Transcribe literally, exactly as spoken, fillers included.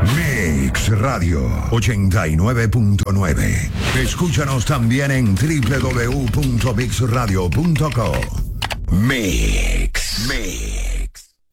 Mix Radio ochenta y nueve punto nueve. Escúchanos también en doble u doble u doble u punto mix radio punto co. Mix. Mix.